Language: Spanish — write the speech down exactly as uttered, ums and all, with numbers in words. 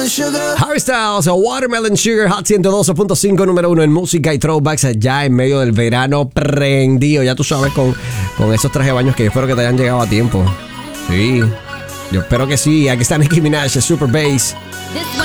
Harry Styles, Watermelon Sugar, Hot ciento doce punto cinco, número uno en música y throwbacks ya en medio del verano prendido. Ya tú sabes, con, con esos trajes de baños que yo espero que te hayan llegado a tiempo. Sí, yo espero que sí. Aquí está Nicki Minaj, Super Bass.